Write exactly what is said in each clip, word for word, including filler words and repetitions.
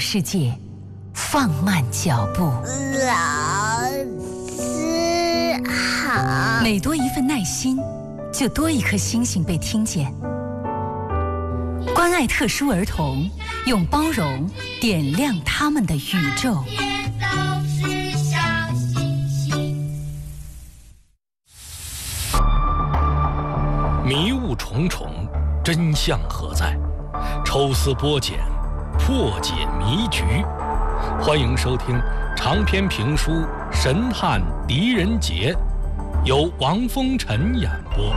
世界放慢脚步。 老师好。 每多一份耐心，就多一颗星星被听见。关爱特殊儿童，用包容点亮他们的宇宙。 迷雾重重，真相何在？抽丝剥茧，破解迷局。欢迎收听长篇评书《神探狄仁杰》，由王风尘演播。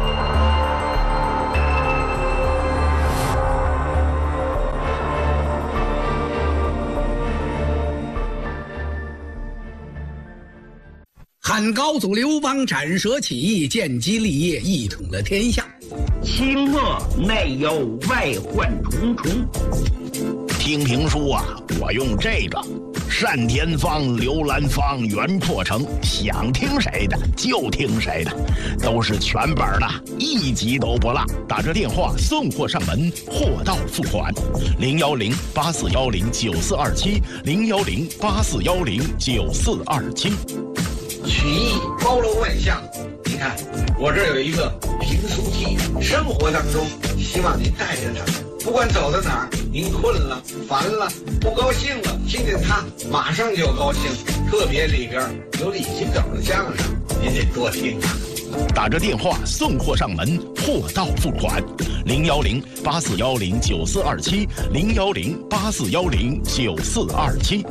汉高祖刘邦斩蛇起义，建基立业，一统了天下。 清恶内忧，外患重重。 听评书啊，我用这个单田芳、刘兰芳、袁阔成，想听谁的就听谁的，都是全本的，一集都不落。打这电话送货上门，货到付款。零幺零八四幺零九四二七，零幺零八四幺零九四二七。 曲艺包罗万象，你看我这儿有一个评书机，生活当中希望您带着它，不管走到哪儿，您困了、烦了、不高兴了，听见它马上就高兴。特别里边有李金斗的相声，您得多听啊。 打着电话送货上门，货到付款。零幺零八四幺零九四二七，零幺零八四幺零九四二七。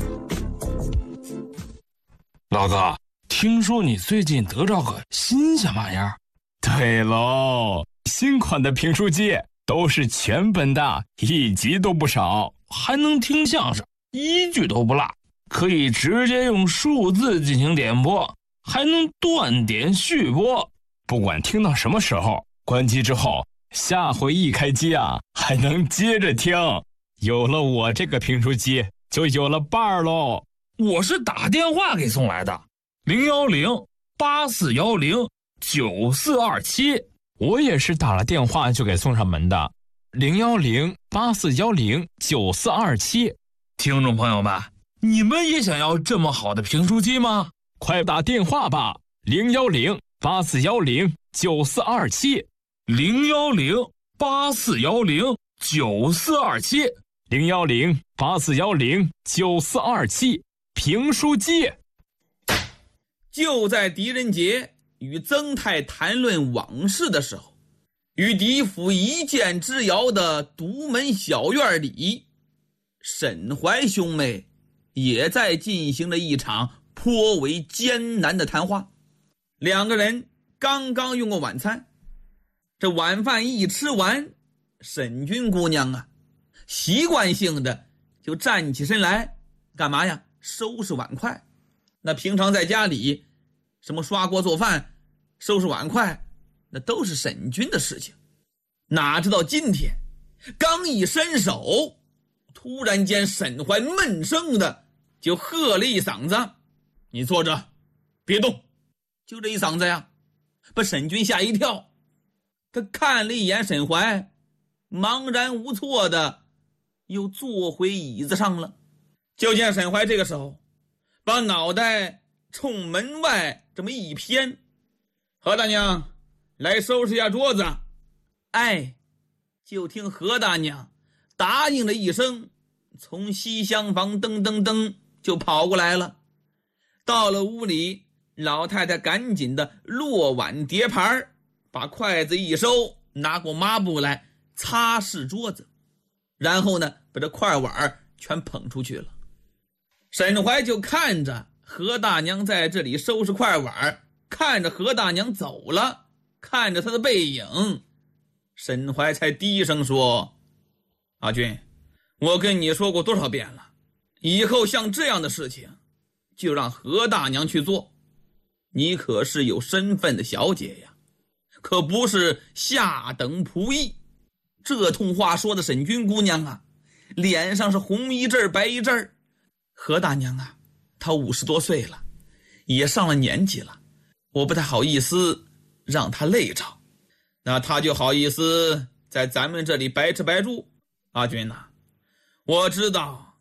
老哥，听说你最近得着个新鲜玩意儿？ 对喽，新款的评书机都是全本的，一集都不少， 还能听相声，一句都不落，可以直接用数字进行点播，还能断点续播。 不管听到什么时候，关机之后，下回一开机啊，还能接着听。有了我这个评书机，就有了伴儿喽。 我是打电话给送来的，零幺零八四幺零九四二七。 我也是打了电话就给送上门的，零幺零八四幺零九四二七。 听众朋友们，你们也想要这么好的评书机吗？ 快打电话吧，零幺零八四幺零九四二七， 零幺零八四幺零九四二七， 零幺零八四幺零九四二七。评书机。 就在狄仁杰与曾泰谈论往事的时候，与狄府一箭之遥的独门小院里，沈怀兄妹也在进行了一场颇为艰难的谈话。两个人刚刚用过晚餐，这晚饭一吃完，沈君姑娘啊，习惯性的就站起身来，干嘛呀？收拾碗筷。那平常在家里什么刷锅做饭、收拾碗筷，那都是沈君的事情。哪知道今天刚一伸手，突然间沈怀闷声的就喝了一嗓子：“你坐着，别动！”就这一嗓子呀，把沈君吓一跳。他看了一眼沈怀，茫然无措的又坐回椅子上了。就见沈怀这个时候把脑袋冲门外这么一偏：“何大娘，来收拾一下桌子。”哎，就听何大娘答应了一声，从西厢房噔噔噔就跑过来了。到了屋里，老太太赶紧的落碗碟盘，把筷子一收，拿过抹布来擦拭桌子，然后呢把这筷碗全捧出去了。沈怀就看着何大娘在这里收拾筷碗，看着何大娘走了，看着她的背影，沈怀才低声说：“阿君，我跟你说过多少遍了，以后像这样的事情就让何大娘去做，你可是有身份的小姐呀，可不是下等仆役。”这通话说的沈君姑娘啊，脸上是红一阵白一阵。何大娘啊，她五十多岁了，也上了年纪了，我不太好意思让她累着，那她就好意思在咱们这里白吃白住。阿君呐、啊，我知道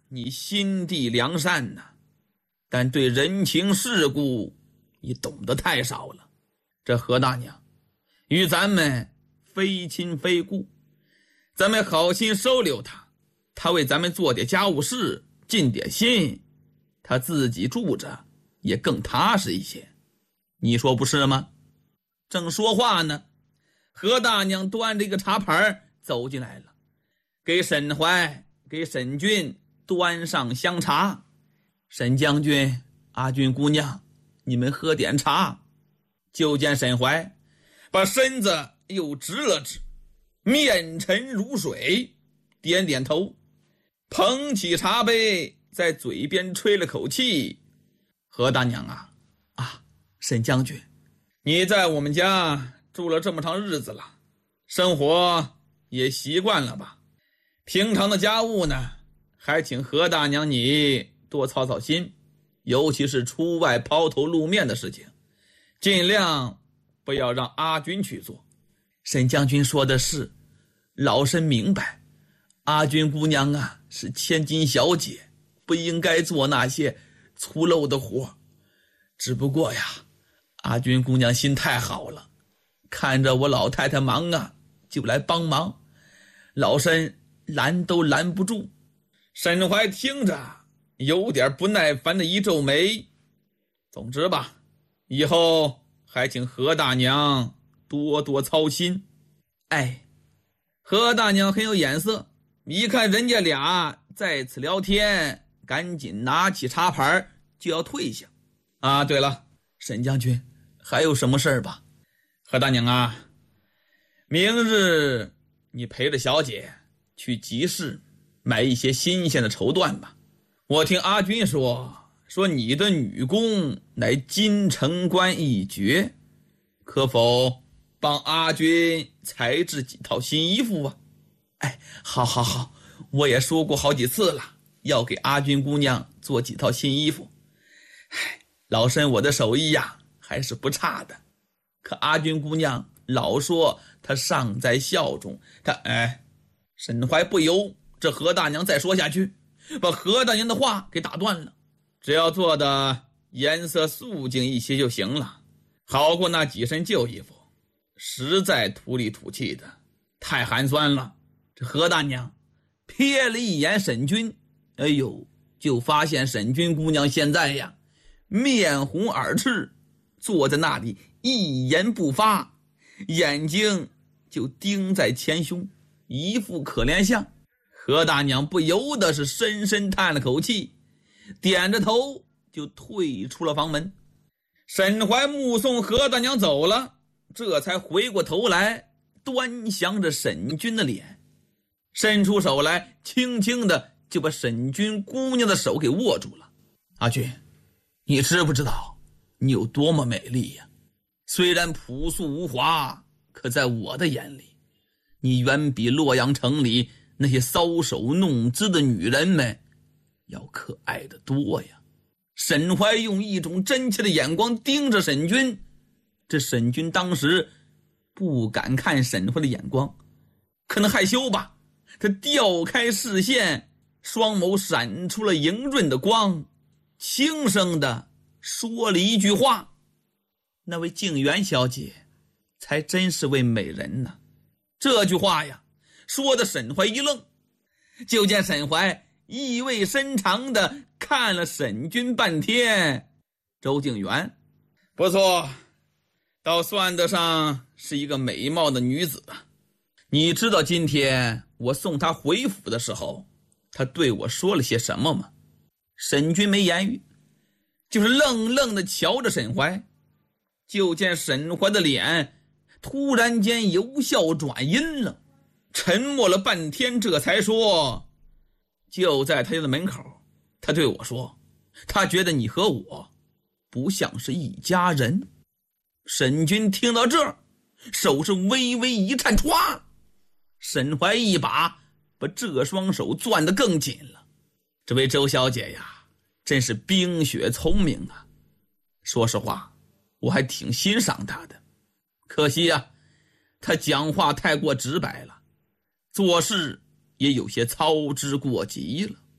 你心地良善呐、啊，但对人情世故你懂得太少了。这何大娘与咱们非亲非故，咱们好心收留他，他为咱们做点家务事，尽点心，他自己住着也更踏实一些，你说不是吗？正说话呢，何大娘端着一个茶盘走进来了，给沈怀给沈君端上香茶。沈将军、阿君姑娘，你们喝点茶。就见沈怀把身子又直了直，面沉如水，点点头，捧起茶杯在嘴边吹了口气。何大娘啊啊，沈将军，你在我们家住了这么长日子了，生活也习惯了吧？平常的家务呢，还请何大娘你多操操心，尤其是出外抛头露面的事情，尽量不要让阿君去做。沈将军说的是，老身明白，阿君姑娘啊是千金小姐，不应该做那些粗陋的活。只不过呀，阿君姑娘心太好了，看着我老太太忙啊，就来帮忙，老身拦都拦不住。沈怀听着有点不耐烦的一皱眉。总之吧，以后还请何大娘多多操心。哎，何大娘很有眼色，一看人家俩在此聊天，赶紧拿起茶盘就要退下。啊，对了，沈将军还有什么事儿吧？何大娘啊，明日你陪着小姐去集市买一些新鲜的绸缎吧。我听阿君说说你的女工乃金城关一绝，可否帮阿君裁制几套新衣服啊？哎，好好好，我也说过好几次了，要给阿君姑娘做几套新衣服。哎，老身我的手艺呀还是不差的，可阿君姑娘老说她尚在孝中，她哎，沈怀不由这何大娘再说下去，把何大娘的话给打断了。只要做的颜色素净一些就行了，好过那几身旧衣服，实在土里土气的，太寒酸了。这何大娘瞥了一眼沈君，哎呦，就发现沈君姑娘现在呀面红耳赤，坐在那里一言不发，眼睛就盯在前胸，一副可怜相。何大娘不由得是深深叹了口气，点着头就退出了房门。沈怀目送何大娘走了，这才回过头来端详着沈君的脸，伸出手来轻轻的就把沈君姑娘的手给握住了。阿君，你知不知道你有多么美丽呀？虽然朴素无华，可在我的眼里，你远比洛阳城里那些搔首弄姿的女人们要可爱得多呀。沈怀用一种真切的眼光盯着沈君，这沈君当时不敢看沈怀的眼光，可能害羞吧，他调开视线，双眸闪出了莹润的光，轻声的说了一句话：那位静媛小姐才真是位美人呢。这句话呀说的沈怀一愣，就见沈怀意味深长的看了沈君半天。周静媛不错，倒算得上是一个美貌的女子。你知道今天我送她回府的时候，她对我说了些什么吗？沈君没言语，就是愣愣的瞧着沈怀。就见沈怀的脸突然间由笑转阴了，沉默了半天，这才说：就在他家的门口，他对我说，他觉得你和我不像是一家人。沈君听到这儿，手是微微一颤，歘，沈怀一把把这双手攥得更紧了。这位周小姐呀，真是冰雪聪明啊，说实话我还挺欣赏她的，可惜呀，她讲话太过直白了，做事也有些操之过急了。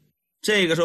这个时候